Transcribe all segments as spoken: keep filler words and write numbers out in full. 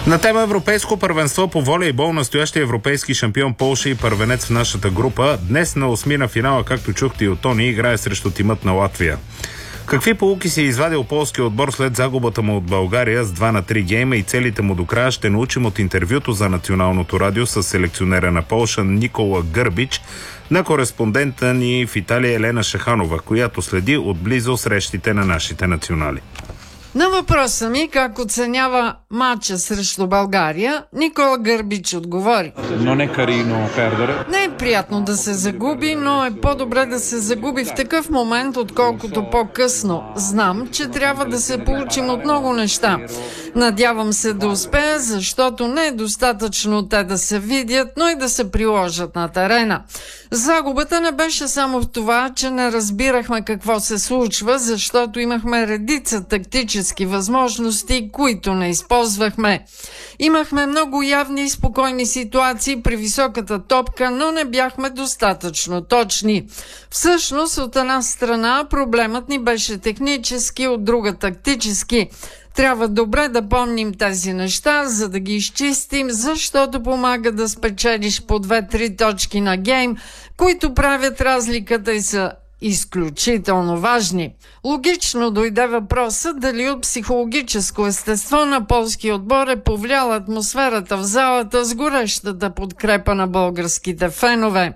На тема Европейско първенство по волейбол, настоящия европейски шампион Полша и първенец в нашата група днес на осмина финала, както чухте и от Тони, играе срещу тимът на Латвия. Какви поуки си е извадил полския отбор след загубата му от България с два на три гейма и целите му до края, ще научим от интервюто за Националното радио с селекционера на Полша Никола Гърбич на кореспондента ни в Италия Елена Шаханова, която следи отблизо срещите на нашите национали. На въпроса ми как оценява матча срещу България, Никола Гърбич отговори: Не е приятно да се загуби, но е по-добре да се загуби в такъв момент, отколкото по-късно. Знам, че трябва да се получим от много неща. Надявам се да успея, защото не е достатъчно те да се видят, но и да се приложат на терена. Загубата не беше само в това, че не разбирахме какво се случва, защото имахме редица тактически възможности, които не използвахме. Имахме много явни и спокойни ситуации при високата топка, но не бяхме достатъчно точни. Всъщност, от една страна проблемът ни беше технически, от друга тактически. Трябва добре да помним тези неща, за да ги изчистим, защото помага да спечелиш по две-три точки на гейм, които правят разликата и са изключително важни. Логично дойде въпроса дали от психологическо естество на полския отбор е повлияла атмосферата в залата с горещата подкрепа на българските фенове.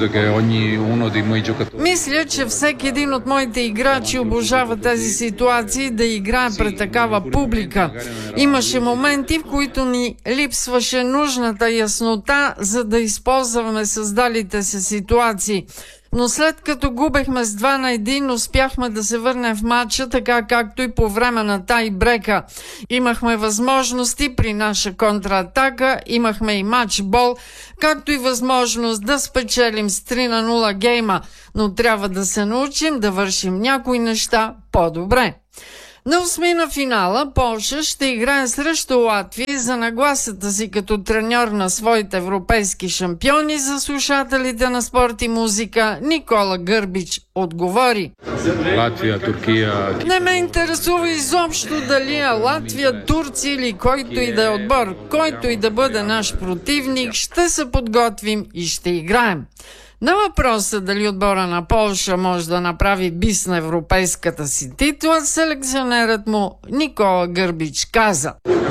Мисля, че всеки един от моите играчи обожава тези ситуации да играе пред такава публика. Имаше моменти, в които ни липсваше нужната яснота, за да използваме създалите се ситуации. Но след като губехме с два на един, успяхме да се върнем в матча, така както и по време на тай-брека. Имахме възможности при наша контратака, имахме и матчбол, както и възможност да спечелим с три на нула гейма, но трябва да се научим да вършим някои неща по-добре. На осмина финала Полша ще играе срещу Латвия за нагласата си като треньор на своите европейски шампиони. За слушателите на Спорт и музика Никола Гърбич отговори: Латвия, Турция... Не ме интересува изобщо дали е Латвия, Турция или който и да е отбор, който и да бъде наш противник, ще се подготвим и ще играем. На въпроса дали отбора на Полша може да направи бис на европейската си титла, селекционерът му Никола Гърбич каза: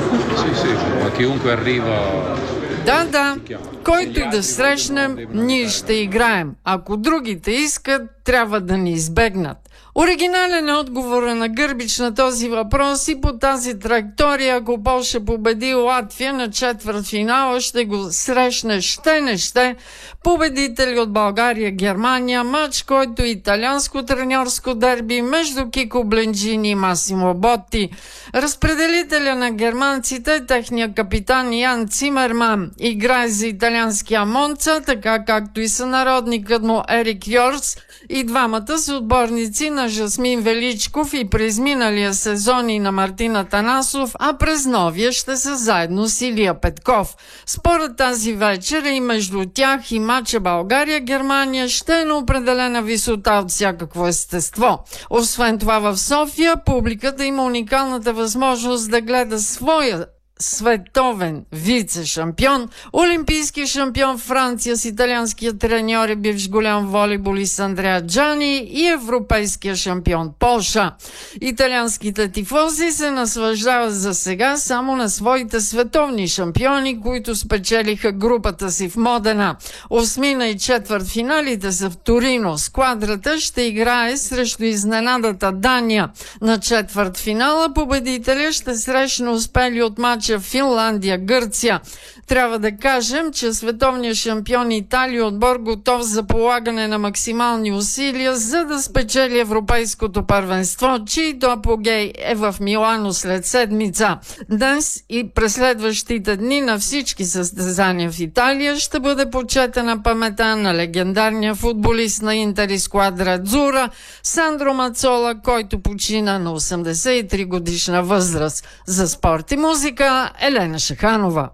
Да, да, който и да срещнем, ние ще играем. Ако другите искат, трябва да ни избегнат. Оригинален е отговора на Гърбич на този въпрос и по тази траектория, ако Полша победи Латвия на четвъртфинала, ще го срещне ще не ще победители от България-Германия, матч, който е италианско треньорско дерби между Кико Бленджини и Масимо Ботти. Разпределителя на германците, техния капитан Ян Цимерман, играе за италианския Монца, така както и сънародникът му Ерик Йорс, и двамата са отборници на Жасмин Величков и през миналия сезон и на Мартин Атанасов, а през новия ще са заедно с Илия Петков. Според тази вечер и между тях и матча България-Германия ще е на определена висота от всякакво естество. Освен това в София публиката има уникалната възможност да гледа своя световен вице-шампион, олимпийски шампион Франция с италианския треньор и бивш голям волейболист Андреа Джани и европейския шампион Полша. Италианските тифози се наслаждават за сега само на своите световни шампиони, които спечелиха групата си в Модена. Осмина и четвъртфиналите са в Торино. Сквадрата ще играе срещу изненадата Дания. На четвъртфинала победителя ще срещне успели от матч Финландия-Гърция. Трябва да кажем, че световният шампион Италия отбор готов за полагане на максимални усилия, за да спечели европейското първенство, чието апогей е в Милано след седмица. Днес и през следващите дни на всички състезания в Италия ще бъде почетена памета на легендарния футболист на Интер и сквадра Адзура Сандро Мацола, който почина на осемдесет и три годишна възраст. За Спорт и музика Елена Шаханова.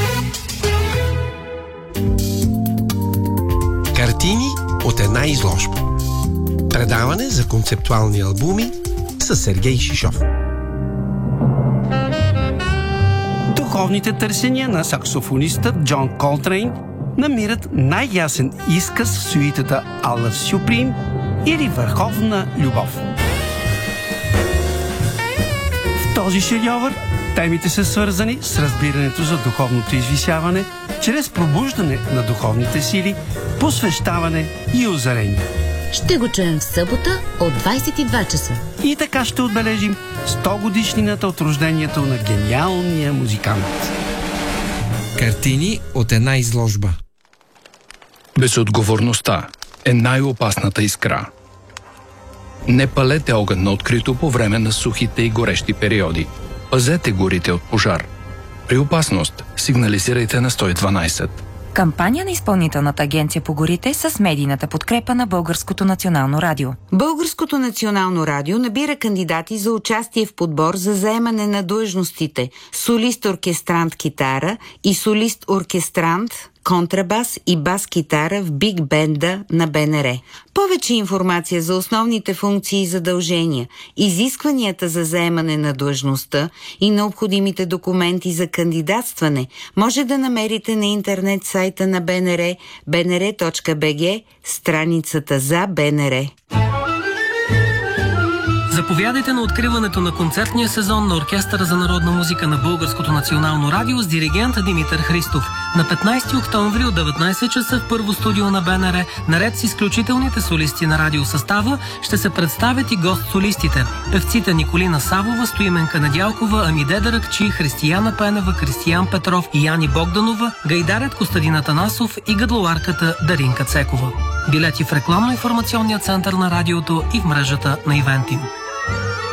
Картини от една изложба. Предаване за концептуални албуми с Сергей Шишов. Тук духовните търсения на саксофониста Джон Колтрейн намират най-ясен изказ в суитата Алър Сюприм или Върховна любов. В този шедьовър темите са свързани с разбирането за духовното извисяване, чрез пробуждане на духовните сили, посвещаване и озарение. Ще го чуем в събота от двайсет и два часа. И така ще отбележим сто годишнината от рождението на гениалния музикант. Картини от една изложба. Безотговорността е най-опасната искра. Не палете огън на открито по време на сухите и горещи периоди. Пазете горите от пожар. При опасност сигнализирайте на сто и дванайсет. Кампания на Изпълнителната агенция по горите с медийната подкрепа на Българското национално радио. Българското национално радио набира кандидати за участие в подбор за заемане на длъжностите солист-оркестрант китара и солист-оркестрант контрабас и бас-китара в биг бенда на БНР. Повече информация за основните функции и задължения, изискванията за заемане на длъжността и необходимите документи за кандидатстване може да намерите на интернет сайта на БНР би ен ер точка би джи, страницата за БНР. Заповядайте на откриването на концертния сезон на Оркестъра за народна музика на Българското национално радио с диригент Димитър Христов. На петнайсети октомври от деветнайсет часа в първо студио на БНР, наред с изключителните солисти на радиосъстава, ще се представят и гост-солистите. Певците Николина Савова, Стоименка Недялкова, Амиде Даракчи, Християна Пенева, Кристиян Петров и Яни Богданова, гайдарят Костадин Атанасов и гъдлоарката Даринка Цекова. Билети в рекламно-информационния център на радиото и в мрежата на Ивентин.